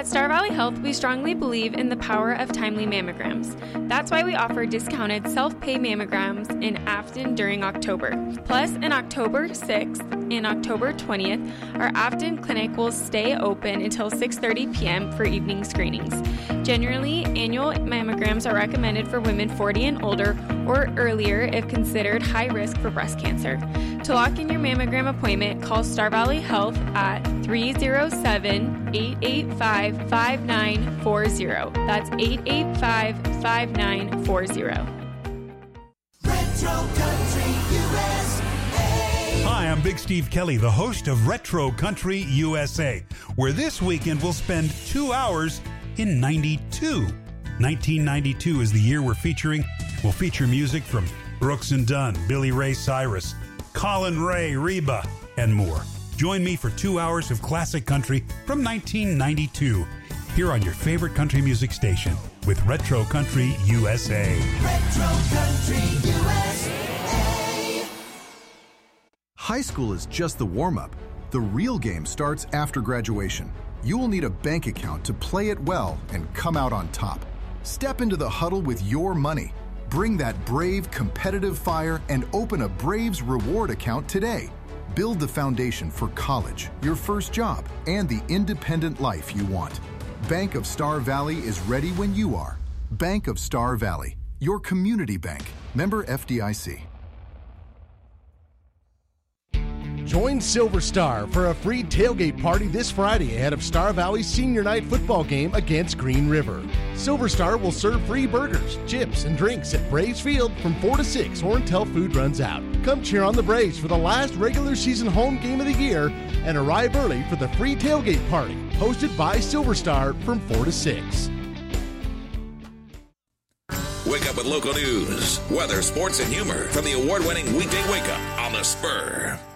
At Star Valley Health, we strongly believe in the power of timely mammograms. That's why we offer discounted self-pay mammograms in Afton during October. Plus, on October 6th and October 20th, our Afton clinic will stay open until 6:30 p.m. for evening screenings. Generally, annual mammograms are recommended for women 40 and older or earlier if considered high risk for breast cancer. To lock in your mammogram appointment, call Star Valley Health at 307-885-5940. That's 885-5940. Retro Country USA. Hi, I'm Big Steve Kelly, the host of Retro Country USA, where this weekend we'll spend 2 hours in 92. 1992 is the year we'll feature music from Brooks and Dunn, Billy Ray Cyrus, Colin Ray, Reba, and more. Join me for 2 hours of classic country from 1992 here on your favorite country music station with Retro Country USA. Retro Country USA. High school is just the warm-up. The real game starts after graduation. You will need a bank account to play it well and come out on top. Step into the huddle with your money. Bring that brave, competitive fire and open a Braves reward account today. Build the foundation for college, your first job, and the independent life you want. Bank of Star Valley is ready when you are. Bank of Star Valley, your community bank. Member FDIC. Join Silver Star for a free tailgate party this Friday ahead of Star Valley's senior night football game against Green River. Silver Star will serve free burgers, chips, and drinks at Braves Field from 4 to 6 or until food runs out. Come cheer on the Braves for the last regular season home game of the year and arrive early for the free tailgate party hosted by Silver Star from 4 to 6. Wake up with local news, weather, sports, and humor from the award-winning Weekday Wake Up on The Spur.